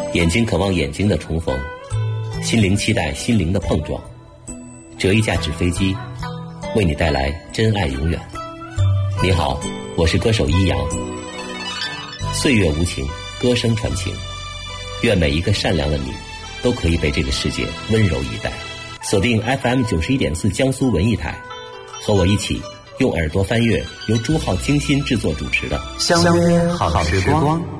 眼睛渴望眼睛的重逢，心灵期待心灵的碰撞。折一架纸飞机，为你带来真爱永远。你好，我是歌手一阳。岁月无情，歌声传情。愿每一个善良的你，都可以被这个世界温柔以待。锁定 FM 91.4江苏文艺台，和我一起用耳朵翻阅由朱浩精心制作主持的相约好时光。